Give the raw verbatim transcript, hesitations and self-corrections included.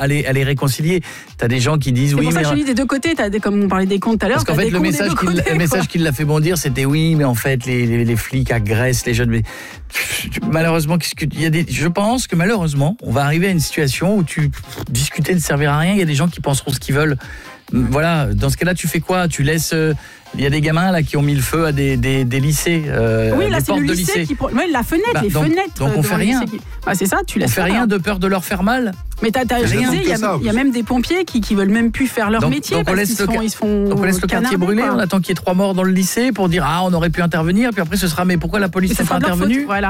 à les, à les réconcilier. T'as des gens qui disent c'est oui, pour ça mais que je dis des deux côtés, t'as des, comme on parlait des comptes tout à l'heure. parce qu'en fait le message, qui, côtés, le message qui l'a fait bondir, c'était oui, mais en fait les, les, les flics agressent les jeunes. Mais malheureusement, qu'est-ce que, il y a des, je pense que malheureusement, on va arriver à une situation où tu discuter ne servira à rien. Il y a des gens qui penseront ce qu'ils veulent. Voilà, dans ce cas-là, tu fais quoi? Tu laisses. Euh, il y a des gamins là qui ont mis le feu à des, des, des lycées. Euh, oui, là des c'est le portes de lycée, lycée. qui. Ouais, la fenêtre, Bah, les donc, fenêtres. donc on fait rien. Qui... Bah, c'est ça, tu laisses. On fait rien de peur de leur faire mal. Mais t'as, t'as Rien. il y, a, il y a même des pompiers qui, qui veulent même plus faire leur donc, métier donc parce on laisse qu'ils se le, font, ils se font donc on laisse le quartier brûler. Quoi. On attend qu'il y ait trois morts dans le lycée pour dire ah on aurait pu intervenir. Puis après ce sera mais pourquoi la police n'est pas intervenue? Voilà.